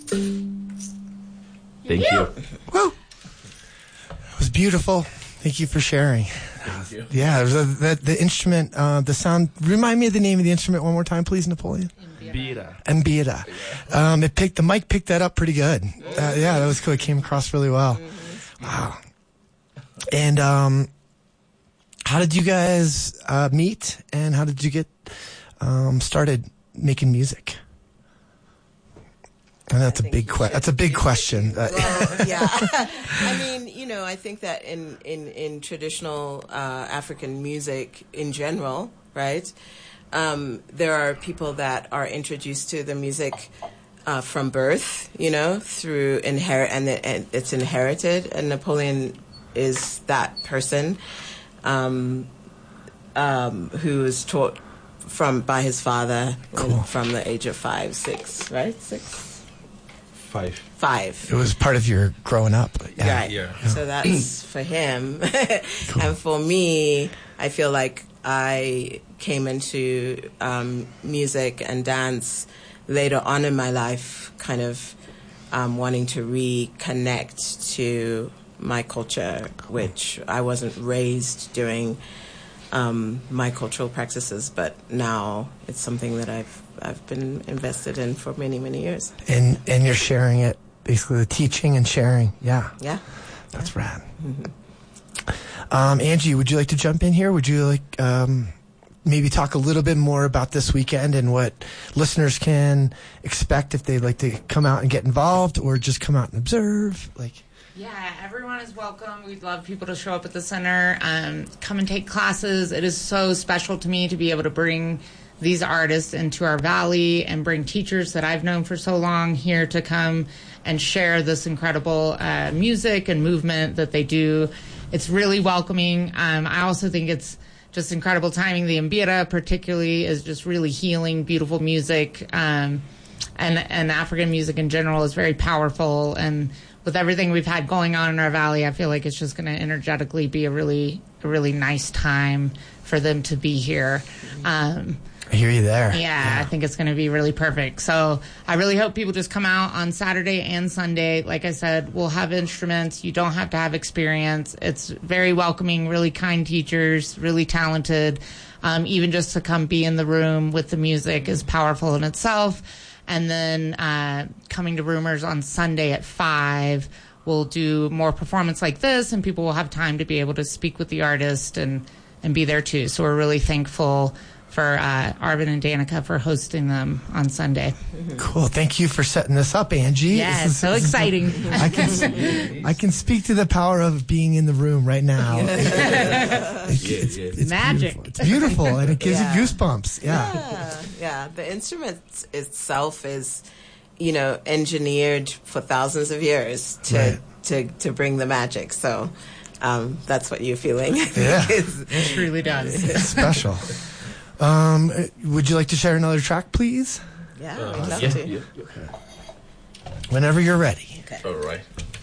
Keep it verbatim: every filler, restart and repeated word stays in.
Thank you. Woo! It was beautiful. Thank you for sharing. Thank you. Yeah, the, the, the instrument, uh, the sound. Remind me of the name of the instrument one more time, please, Napoleon. Mbira. Mbira. Um, it picked the mic picked that up pretty good. Uh, yeah, that was cool. It came across really well. Wow. And um, how did you guys uh, meet? And how did you get um, started making music? And that's a big que- That's a big question. Well, yeah. I mean, you know, I think that in in in traditional uh, African music in general, right? Um, there are people that are introduced to the music uh, from birth, you know, through inherit, and, it, and it's inherited. And Napoleon is that person um, um, who is taught from by his father Cool. from the age of five, six, right, six. Five. Five. It was part of your growing up. Yeah. Right. Yeah. So that's for him. And for me, I feel like I came into um, music and dance later on in my life, kind of um, wanting to reconnect to my culture, which I wasn't raised doing um, my cultural practices, but now it's something that I've I've been invested in for many, many years. And and you're sharing it, basically the teaching and sharing. Yeah. Yeah. That's rad. Mm-hmm. Um, Angie, would you like to jump in here? Would you like um, maybe talk a little bit more about this weekend and what listeners can expect if they'd like to come out and get involved or just come out and observe? Like, yeah, everyone is welcome. We'd love people to show up at the center, um, come and take classes. It is so special to me to be able to bring these artists into our valley and bring teachers that I've known for so long here to come and share this incredible uh, music and movement that they do. It's really welcoming. Um, I also think it's just incredible timing. The Mbira particularly is just really healing, beautiful music. Um, and, and African music in general is very powerful. And with everything we've had going on in our valley, I feel like it's just going to energetically be a really, a really nice time for them to be here. Um, I hear you there. Yeah, yeah. I think it's going to be really perfect. So I really hope people just come out on Saturday and Sunday. Like I said, we'll have instruments. You don't have to have experience. It's very welcoming, really kind teachers, really talented. Um, even just to come be in the room with the music is powerful in itself. And then uh, coming to Rumors on Sunday at five, we'll do more performance like this, and people will have time to be able to speak with the artist and, and be there too. So we're really thankful for uh, Arvin and Danica for hosting them on Sunday. Cool. Thank you for setting this up, Angie. Yeah, this it's so exciting. I can I can speak to the power of being in the room right now. It, it, it's, Yeah, it's, yeah. it's Magic. Beautiful. It's beautiful, and it gives Yeah. you goosebumps. Yeah. Yeah, yeah. The instrument itself is, you know, engineered for thousands of years to Right. to, to bring the magic. So um, that's what you're feeling. Yeah. It's- It truly does. It's special. Um, would you like to share another track, please? yeah, Uh, I'd love yeah, to. yeah. Whenever you're ready. Okay. All right.